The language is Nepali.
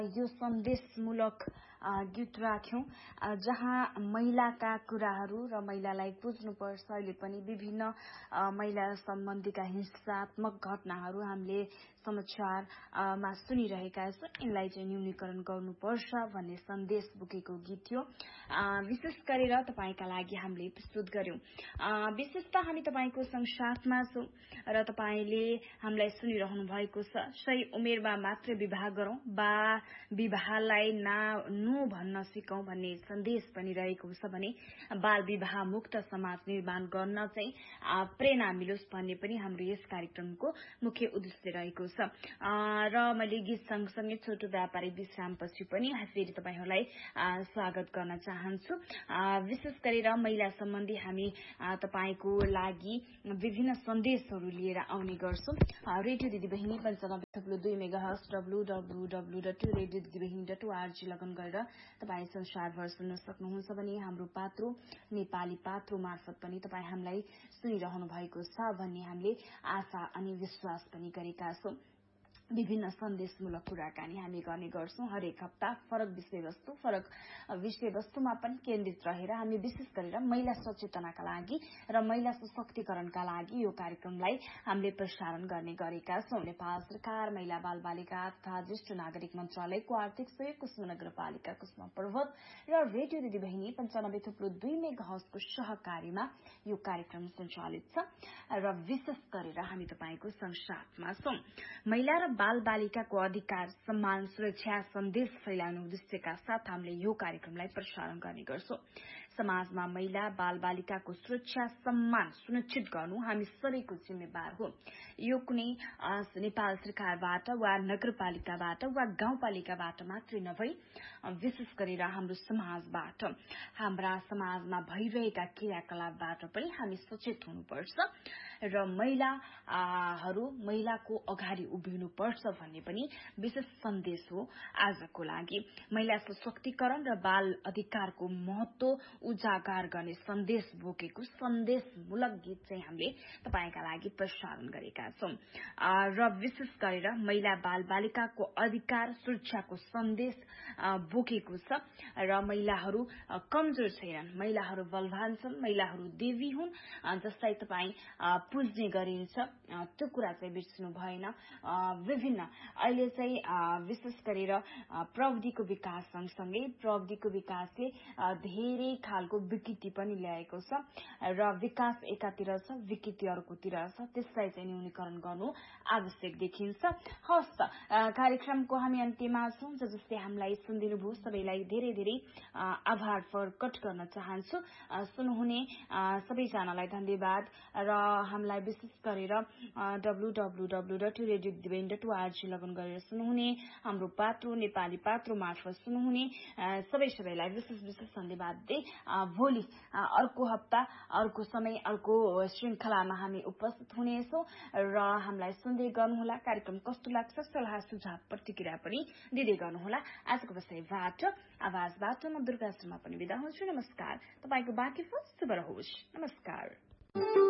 यो सन्देशमूलक गीत राख्यौं जहाँ महिलाका कुराहरू र महिलालाई बुझ्नुपर्छ। अहिले पनि विभिन्न महिला सम्बन्धीका हिंसात्मक घटनाहरू हामीले समाचारमा सुनिरहेका छौं। यिनलाई चाहिँ न्यूनीकरण गर्नुपर्छ भन्ने सन्देश बोकेको गीत थियो। विशेष गरेर तपाईका लागि हामीले प्रस्तुत गर्यौं। विशेष त हामी तपाईको संसारमा छौं र तपाईले हामीलाई सुनिरहनु भएको छ। सही उमेरमा मात्र विवाह गरौं, विवाहलाई नो भन्न सिकौं भन्ने सन्देश पनि रहेको छ भने बाल विवाह मुक्त समाज निर्माण गर्न चाहिँ प्रेरणा मिलोस् भन्ने पनि हाम्रो यस कार्यक्रमको मुख्य उद्देश्य रहेको छ। र मैले गीत सँगसँगै छोटो व्यापारिक विश्रामपछि पनि फेरि तपाईहरुलाई स्वागत गर्न चाहन्छु। विशेष गरेर महिला सम्बन्धी हामी तपाईको लागि विभिन्न सन्देशहरू लिएर आउने गर्छौं। रेडियो दिदीबहिनी 95.2 मेगाहर्ज www.radiodidibehin.org लगन गरेर तपाई संसारभर सुन्न सक्नुहुन्छ भने हाम्रो पात्रो नेपाली पात्रो मार्फत पनि तपाई हामीलाई सुनिरहनु भएको छ भन्ने हामीले आशा अनि विश्वास पनि गरेका छौं। विभिन्न सन्देशमूलक कुराकानी हामी गर्ने गर्छौं। हरेक हप्ता फरक विषयवस्तुमा पनि केन्द्रित रहेर हामी विशेष गरेर महिला सचेतनाका लागि र महिला सशक्तिकरणका लागि यो कार्यक्रमलाई हामीले प्रसारण गर्ने गरेका छौं। नेपाल सरकार महिला बाल बालिका तथा ज्येष्ठ नागरिक मन्त्रालयको आर्थिक सहयोग कुसुम नगरपालिका कुसुम पर्वत र रेडियो दिदीबहिनी 95.2 मेगाहर्जको सहकार्यमा यो कार्यक्रम सञ्चालित छ र विशेष गरेर हामी तपाईको संसारमा छौं। महिला र बाल बालिकाको अधिकार सम्मान सुरक्षा सन्देश फैलाउने उद्देश्यका साथ हामीले यो कार्यक्रमलाई प्रसारण गर्ने गर्छौं। समाजमा महिला बाल बालिकाको सुरक्षा सम्मान सुनिश्चित गर्नु हामी सबैको जिम्मेवार हो। यो कुनै नेपाल सरकारबाट वा नगरपालिकाबाट वा गाउँपालिकाबाट मात्रै नभई विशेष गरेर हाम्रो समाजबाट हाम्रा समाजमा भइरहेका क्रियाकलापबाट पनि हामी सचेत हुनुपर्छ र महिलाको अगाडि उभिनु पर्छ भन्ने पनि विशेष सन्देश हो आजको लागि। महिला सशक्तिकरण र बाल अधिकारको महत्व उजागर गर्ने सन्देश बोकेको सन्देशमूलक गीत चाहिँ हामीले तपाईका लागि प्रसारण गरेका छौं र विशेष गरेर महिला बाल बालिकाको अधिकार सुरक्षाको सन्देश बोकेको छ र महिलाहरू कमजोर छैनन्, महिलाहरू बलवान छन्, महिलाहरू देवी हुन् जसलाई तपाई पुज्ने गरिन्छ। त्यो कुरा चाहिँ बिर्सिनु भएन। विभिन्न अहिले चाहिँ विशेष गरेर प्रविधिको विकास सँगसँगै प्रविधिको विकासले धेरै खालको विकृति पनि ल्याएको छ र विकास एकातिर छ, विकृति अर्कोतिर छ। त्यसलाई चाहिँ न्यूनीकरण गर्नु आवश्यक देखिन्छ। हस्त कार्यक्रमको हामी अन्त्यमा छौं। जसले हामीलाई सुनिदिनुभयो सबैलाई धेरै धेरै आभार प्रकट गर्न चाहन्छु। सुन्नुहुने सबैजनालाई धन्यवाद र हामीलाई विशेष गरेर www.radiodidibehin.org लगन गरेर सुन्नुहुने हाम्रो पात्रो नेपाली पात्रो मार्फत सुन्नुहुने सबैलाई विशेष धन्यवाद दे। भोलि अर्को हप्ता अर्को समय अर्को श्रृंखलामा हामी उपस्थित हुनेछौं र हामीलाई सुन्दै गर्नुहोला। कार्यक्रम कस्तो लाग्छ सल्लाह सुझाव प्रतिक्रिया पनि दिँदै गर्नुहोला। आजको विषयबाट आवाजबाट म दुर्गा शर्मा पनि बिदा हुन्छु। नमस्कार। तपाईको बाँकी शुभ रहोस्। नमस्कार।